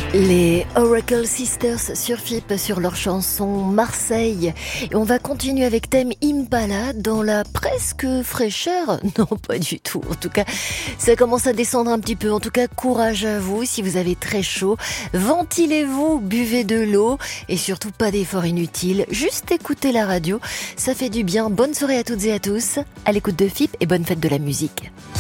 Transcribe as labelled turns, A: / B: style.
A: Les Oracle Sisters sur FIP sur leur chanson Marseille. Et on va continuer avec Tame Impala dans la presque fraîcheur. Non, pas du tout. En tout cas, ça commence à descendre un petit peu. En tout cas, courage à vous si vous avez très chaud. Ventilez-vous, buvez de l'eau et surtout pas d'efforts inutiles. Juste écoutez la radio, ça fait du bien. Bonne soirée à toutes et à tous. À l'écoute de FIP et bonne fête de la musique.